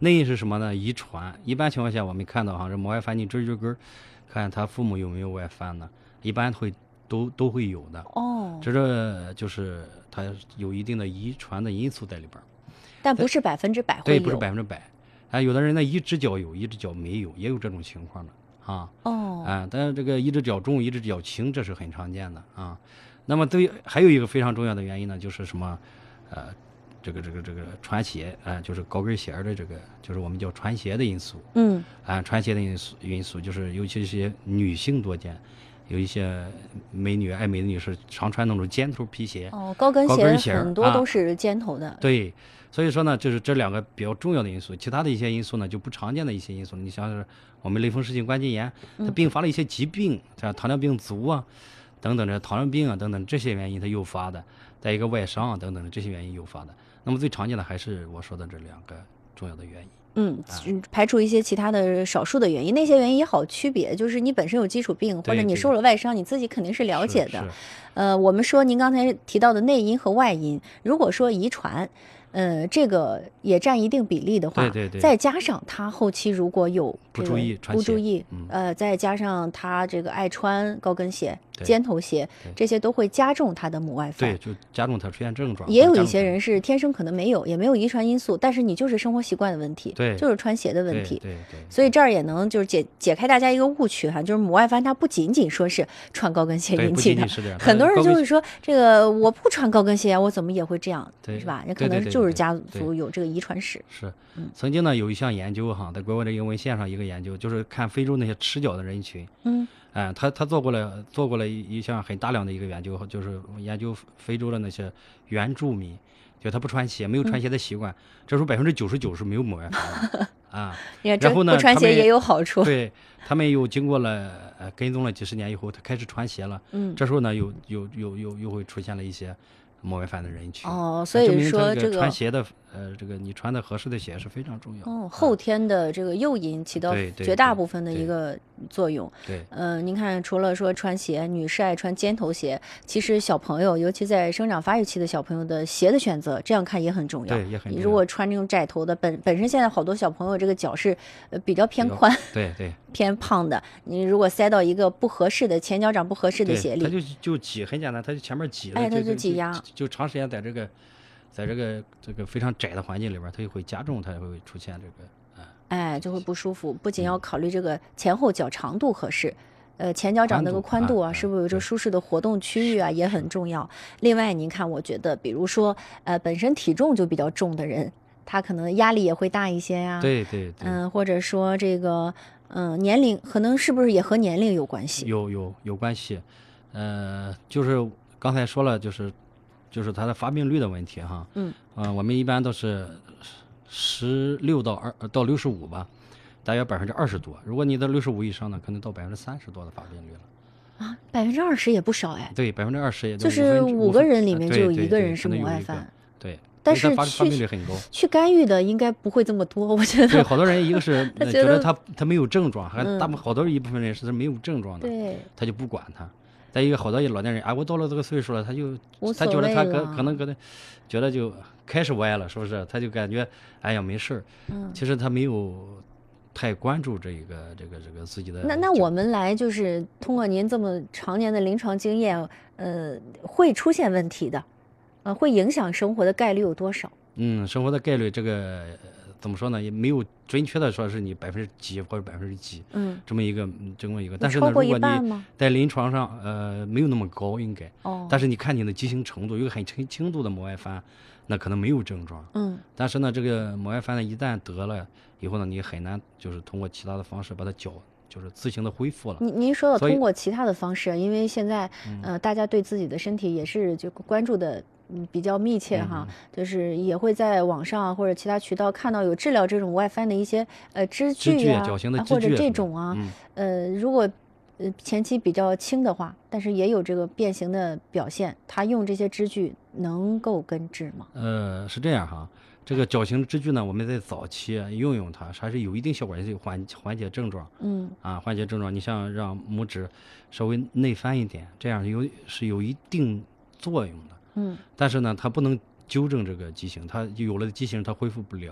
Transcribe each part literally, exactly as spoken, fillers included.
内因是什么呢？遗传。一般情况下，我们看到哈，这母外反你追追根，看他父母有没有外反呢？一般会都都会有的。 哦， 这个就是它有一定的遗传的因素在里边， 但不是百分之百会对， 有。 不是百分之百。啊，有的人呢一只脚有，一只脚没有，也有这种情况的啊。 哦， 啊，但是这个一只脚重，一只脚轻，这是很常见的啊。那么对，还有一个非常重要的原因呢，就是什么？呃，这个这个这个穿鞋啊、呃，就是高跟鞋的这个，就是我们叫穿鞋的因素。 嗯， 啊，穿鞋的因素因素就是尤其是些女性多见，有一些美女爱美的女士常穿那种尖头皮鞋。 哦，高跟高跟鞋很多都是尖头的。 啊、对，所以说呢，就是这两个比较重要的因素，其他的一些因素呢就不常见的一些因素，你像是我们类风湿性关节炎，它并发了一些疾病，像糖尿病足啊等等的糖尿病啊等等这些原因它诱发的，再一个外伤啊等等的这些原因诱发的。那么最常见的还是我说的这两个重要的原因。 嗯，排除一些其他的少数的原因，那些原因也好区别，就是你本身有基础病，或者你受了外伤，你自己肯定是了解的。呃，我们说您刚才提到的内因和外因，如果说遗传，呃，这个也占一定比例的话， 对对对， 再加上他后期如果有不注意不注意， 嗯、 呃，再加上他这个爱穿高跟鞋、尖头鞋，这些都会加重他的母外反， 对，就加重他出现症状。 也有一些人是天生可能没有，也没有遗传因素，但是你就是生活习惯的问题， 对， 就是穿鞋的问题， 对对对。 所以这儿也能就是解解开大家一个误区哈，就是母外反它不仅仅说是穿高跟鞋引起的，很多人就会说这个我不穿高跟鞋，我怎么也会这样，是吧？那可能就是家族有这个遗传史。 是，曾经呢有一项研究哈，在国外的一个文献上一个研究，就是看非洲那些赤脚的人群， 嗯， 哎、呃，他他做过了做过了一项很大量的一个研究，就是研究非洲的那些原住民，就他不穿鞋，没有穿鞋的习惯，嗯、这时候百分之九十九是没有母外反的啊。然后呢， 不穿鞋也有好处。 对，他们又经过了呃跟踪了几十年以后，他开始穿鞋了。 嗯， 这时候呢，又又又又又会出现了一些母外反的人群。 哦，所以说这个穿鞋的呃，这个你穿的合适的鞋是非常重要的。 哦，后天的这个诱因起到绝大部分的一个作用。 对， 嗯、呃，您看，除了说穿鞋，女士爱穿尖头鞋，其实小朋友，尤其在生长发育期的小朋友的鞋的选择，这样看也很重要。 对，也很重要。 如果穿这种窄头的，本本身现在好多小朋友这个脚是呃比较偏宽， 对对， 偏胖的，你如果塞到一个不合适的前脚掌不合适的鞋里， 它就就挤，很简单，它就前面挤了， 哎，它就挤压， 就长时间在这个。在这个这个非常窄的环境里边，它就会加重，它会出现这个， 呃、哎，就会不舒服。不仅要考虑这个前后脚长度合适，呃，前脚掌那个宽度啊， 啊是不是有这舒适的活动区域啊，也很重要。另外，您看，我觉得，比如说，呃，本身体重就比较重的人，他可能压力也会大一些呀、啊。 对对对。 嗯、呃，或者说这个，嗯、呃，年龄可能是不是也和年龄有关系？ 有有有关系，呃，就是刚才说了，就是。就是它的发病率的问题哈， 嗯， 呃，我们一般都是十六到二到六十五吧，大约百分之二十多。如果你到六十五以上呢，可能到百分之三十多的发病率了。 啊，百分之二十也不少哎。 对，百分之二十也就是五个人里面就有一个人是母外反。 对， 但是发发病率很高。 去干预的应该不会这么多，我觉得。 对，好多人一个是他觉得他他没有症状，还嗯、 大部好多一部分人是没有症状的， 对， 他就不管他。再一个，好多老年人，啊，我到了这个岁数了，他就他觉得他可可能可能觉得就开始歪了，是不是？他就感觉哎呀没事儿， 嗯， 其实他没有太关注这个这个这个自己的。 那那我们来就是通过您这么常年的临床经验，呃，会出现问题的，呃，会影响生活的概率有多少？ 嗯，生活的概率这个。怎么说呢？也没有准确的说是你百分之几或者百分之几， 嗯， 这么一个这么一个。但是呢，如果你在临床上，呃，没有那么高，应该。 哦。 但是你看你的急性程度，有个很轻轻度的母外反，那可能没有症状。 嗯。 但是呢，这个母外反呢，一旦得了以后呢，你很难就是通过其他的方式把它矫，就是自行的恢复了。 您您说的通过其他的方式，因为现在呃，大家对自己的身体也是就关注的。嗯，比较密切哈， 嗯、 就是也会在网上或者其他渠道看到有治疗这种外翻的一些呃支具啊， 矫形的或者这种啊， 嗯、 呃，如果呃前期比较轻的话，但是也有这个变形的表现，他用这些支具能够根治吗？ 呃，是这样哈，这个矫形支具呢，我们在早期用用它，还是有一定效果，也是缓缓解症状。 嗯， 啊，缓解症状，你像让拇指稍微内翻一点，这样有是有一定作用的。 嗯， 但是呢，它不能纠正这个畸形，它有了畸形，它恢复不了，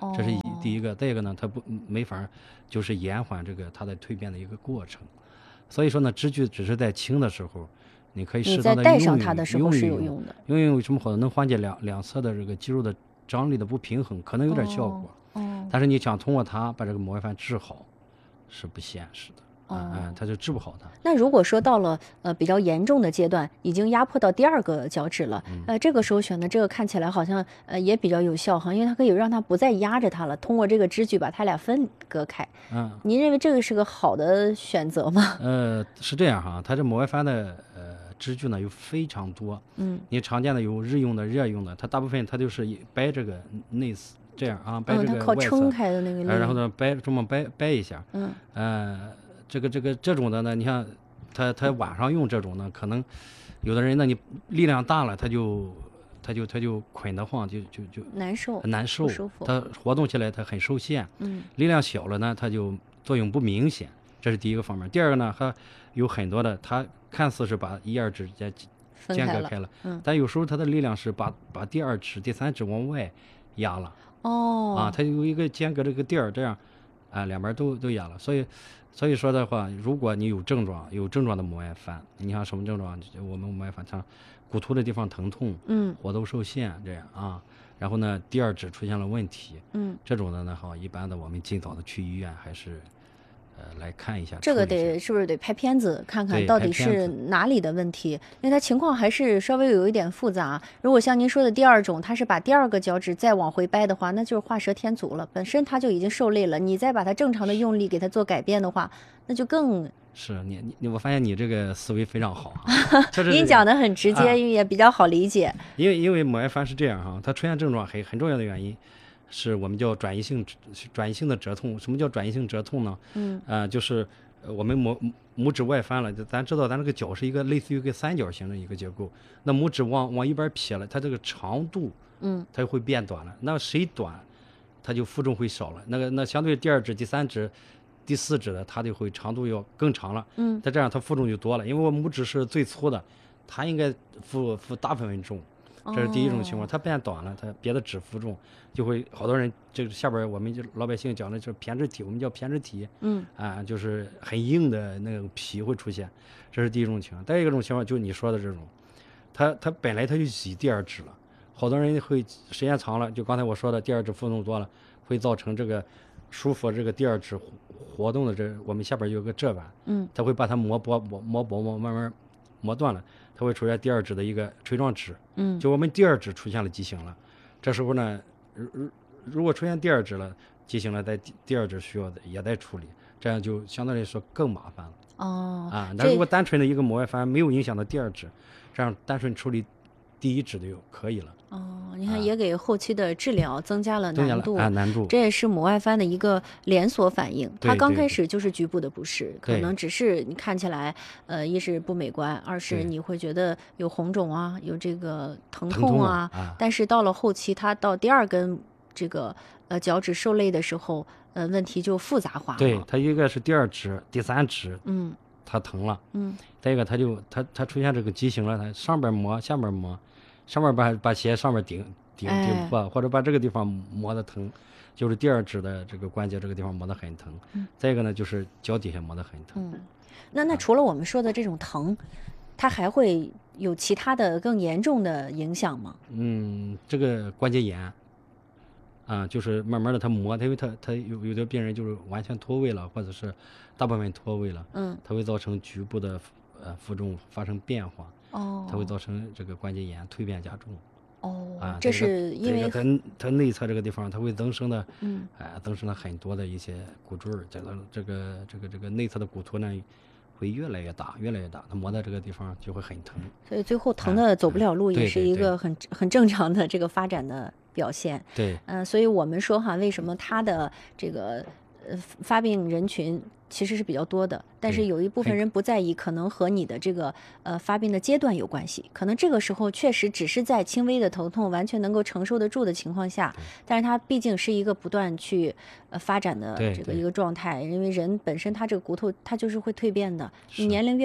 这是第一个。再一个呢，它不没法就是延缓这个它的蜕变的一个过程。所以说呢，支具只是在轻的时候，你可以适当的带上它的时候是有用的。 用用为什么好？能缓解两两侧的这个肌肉的张力的不平衡，可能有点效果。 哦。哦但是你想通过它把这个膜外翻治好，是不现实的。 哦， 嗯，它就治不好它。 那如果说到了呃比较严重的阶段，已经压迫到第二个脚趾了， 嗯、 呃，这个时候选的这个看起来好像呃也比较有效哈，因为它可以让它不再压着它了，通过这个支具把它俩分割开。 嗯， 您认为这个是个好的选择吗？ 呃，是这样哈，它这膜外翻的呃支具呢有非常多， 嗯， 你常见的有日用的、热用的，它大部分它就是掰这个内丝这样啊，掰这个外侧， 嗯，它靠撑开的那个力， 呃，然后呢掰这么掰掰一下， 嗯， 呃。这个这个这种的呢，你像他他晚上用这种呢，可能有的人呢，你力量大了，他就他就他就捆得慌，就就就难受， 很难受， 不舒服。 他活动起来他很受限。 嗯， 力量小了呢，它就作用不明显，这是第一个方面。第二个呢，还有很多的，它看似是把一二指间间隔开了， 嗯， 但有时候它的力量是把把第二指、第三指往外压了。 哦， 啊，它有一个间隔这个地儿，这样啊，两边都都压了，所以。所以说的话，如果你有症状，有症状的膜外翻，你看什么症状？我们膜外翻，像骨突的地方疼痛， 嗯， 活动受限这样啊。然后呢，第二指出现了问题， 嗯， 这种的呢，哈，一般的我们尽早的去医院，还是呃来看一下。 这个得是不是得拍片子看看到底是哪里的问题？因为它情况还是稍微有一点复杂。如果像您说的第二种，它是把第二个脚趾再往回掰的话，那就是画蛇添足了。本身它就已经受累了，你再把它正常的用力给它做改变的话，那就更是你你我发现你这个思维非常好哈。 您讲的很直接， 啊、 也比较好理解。 因为因为膜外翻是这样哈，它出现症状很很重要的原因。是我们叫转移性转移性的折痛。什么叫转移性折痛呢？ 嗯， 呃，就是我们拇拇指外翻了，咱知道咱这个脚是一个类似于一个三角形的一个结构，那拇指往往一边撇了，它这个长度， 嗯， 它就会变短了。那谁短，它就负重会少了。那个那相对第二指、第三指、第四指的，它就会长度要更长了。 嗯， 它这样它负重就多了，因为我拇指是最粗的，它应该负负大部分重。这是第一种情况，它变短了，它别的指负重，就会好多人这个下边我们就老百姓讲的就是胼胝体，我们叫胼胝体， 嗯啊，就是很硬的那种皮会出现，这是第一种情况。再一种情况就是你说的这种，它它本来它就挤第二指了，好多人会时间长了，就刚才我说的第二指负重多了，会造成这个舒服这个第二指活动的这我们下边有个褶板， 嗯， 它会把它磨薄磨磨薄磨慢慢磨断了。它会出现第二指的一个垂状指， 嗯， 就我们第二指出现了畸形了，这时候呢，如如果出现第二指了畸形了，在第二指需要也在处理，这样就相对来说更麻烦了。 哦， 啊，那如果单纯的一个膜外翻没有影响到第二指，这样单纯处理第一指的就可以了。 哦，你看也给后期的治疗增加了难度， 啊、难度， 这也是膜外翻的一个连锁反应。它刚开始就是局部的不适，可能只是你看起来，呃，一是不美观，二是你会觉得有红肿啊，有这个疼痛啊。 痛啊但是到了后期，它到第二根这个呃脚趾受累的时候，呃，问题就复杂化了。 对，它一个是第二指、第三指， 嗯， 它疼了， 嗯， 再一个它就它它出现这个畸形了，它上边磨，下边磨。上面把把鞋上面顶顶顶破，或者把这个地方磨得疼，就是第二指的这个关节这个地方磨得很疼。 嗯、 再一个呢，就是脚底下磨得很疼。 嗯，那那除了我们说的这种疼，它还会有其他的更严重的影响吗？ 嗯，这个关节炎啊，就是慢慢的它磨，它因为它它有有的病人就是完全脱位了，或者是大部分脱位了， 嗯， 它会造成局部的呃负重发生变化。 哦， 它会造成这个关节炎蜕变加重。 哦， 啊， 这是因为它它内侧这个地方，它会增生的， 嗯， 哎、呃，增生了很多的一些骨赘儿，这个这个这个这个内侧的骨头呢，会越来越大，越来越大，它磨在这个地方就会很疼。 所以最后疼的走不了路，也是一个很、 啊、对对对很正常的这个发展的表现。 对， 嗯、呃，所以我们说哈，为什么它的这个呃发病人群其实是比较多的，但是有一部分人不在意，可能和你的这个呃发病的阶段有关系。可能这个时候确实只是在轻微的头痛，完全能够承受得住的情况下，但是它毕竟是一个不断去呃发展的这个一个状态。因为人本身他这个骨头它就是会蜕变的，你年龄越大，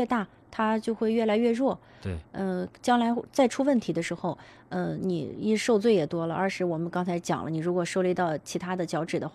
它就会越来越弱。 对， 呃，将来再出问题的时候，呃，你一受罪也多了，二是我们刚才讲了，你如果受累到其他的角质的话。